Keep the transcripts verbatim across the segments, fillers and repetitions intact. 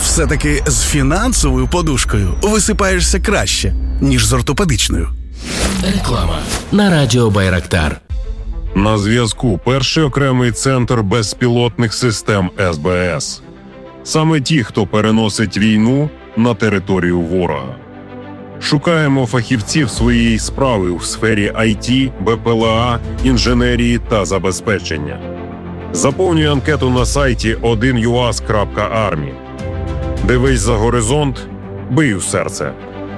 все-таки з фінансовою подушкою висипаєшся краще, ніж з ортопедичною. Реклама на радіо Байрактар. На зв'язку перший окремий центр безпілотних систем ес бе ес. Саме ті, хто переносить війну на територію ворога. Шукаємо фахівців своєї справи у сфері ай ті, бе пе ел а, інженерії та забезпечення. Заповнюй анкету на сайті один ю ас крапка армі. Дивись за горизонт, бий у серце.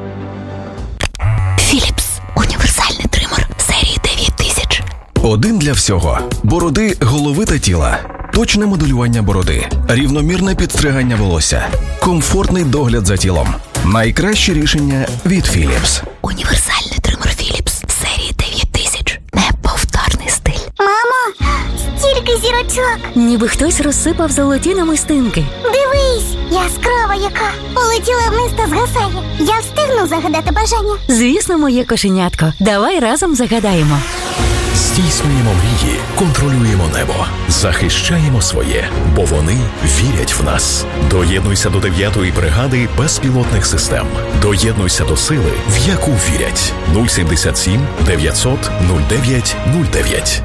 Philips. Універсальний тример серії дев'ять тисяч. Один для всього. Бороди, голови та тіла. Точне моделювання бороди. Рівномірне підстригання волосся. Комфортний догляд за тілом. Найкраще рішення від Philips. Універсальний тример Philips серії дев'ять тисяч. Неповторний стиль. Мамо, стільки зірочок. Ніби хтось розсипав золоті намистинки. Дивись, яскрава яка. Полетіла вниз та згасає. Я встигну загадати бажання. Звісно, моє кошенятко. Давай разом загадаємо. Здійснюємо мрії, контролюємо небо, захищаємо своє, бо вони вірять в нас. Доєднуйся до дев'ятої бригади безпілотних систем. Доєднуйся до сили, в яку вірять. нуль сімдесят сім дев'ятсот нуль дев'ять нуль дев'ять.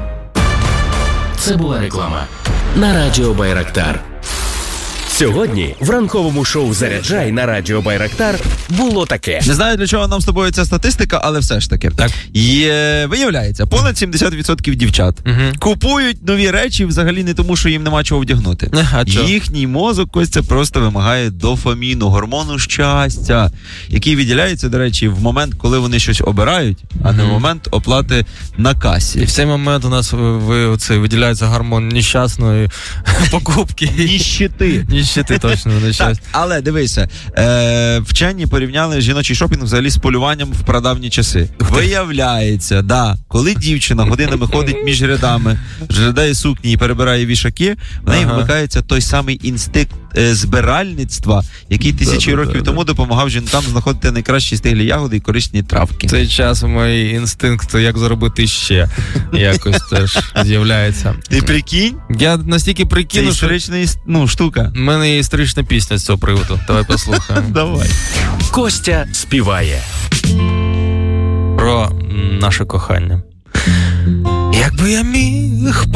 Це була реклама на радіо Байрактар. Сьогодні в ранковому шоу «Заряджай» на радіо Байрактар було таке. Не знаю, для чого нам з тобою ця статистика, але все ж таки. Так. Є, виявляється, понад сімдесят відсотків дівчат Угу. купують нові речі взагалі не тому, що їм нема чого вдягнути. А чого? Їхній мозок, Костя, просто вимагає дофаміну, гормону щастя, який виділяється, до речі, в момент, коли вони щось обирають, а не в момент оплати на касі. І в цей момент у нас ви, оце, виділяється гормон нещасної покупки. Ніщити. Ніщити, точно, нещастя. Так, але дивися, е, вчені порівняли жіночий шопінг взагалі з полюванням в прадавні часи. Виявляється, да, коли дівчина годинами ходить між рядами, розглядає сукні і перебирає вішаки, в неї Ага. вмикається той самий інстинкт е, збиральництва, який тисячі Да-да-да-да. років тому допомагав жінкам знаходити найкращі стиглі ягоди і корисні травки. В цей час мій інстинкт, як заробити ще, якось теж з'являється. Ти прикинь? Я настільки Це прикину, що історична іс- ну, штука. в мене є історична пісня з цього приводу. Давай послухаємо. Давай. Костя співає. Про наше кохання. Якби я міг